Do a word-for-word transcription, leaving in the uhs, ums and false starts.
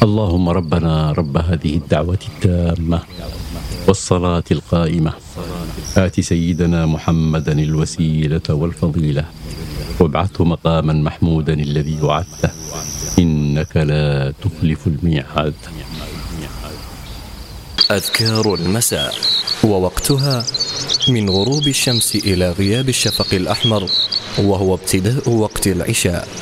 اللهم ربنا رب هذه الدعوة التامة والصلاة القائمة آت سيدنا محمدا الوسيلة والفضيلة وابعثه مقاما محمودا الذي وعدته إنك لا تخلف الميعاد. أذكار المساء، ووقتها من غروب الشمس إلى غياب الشفق الأحمر، وهو ابتداء وقت العشاء.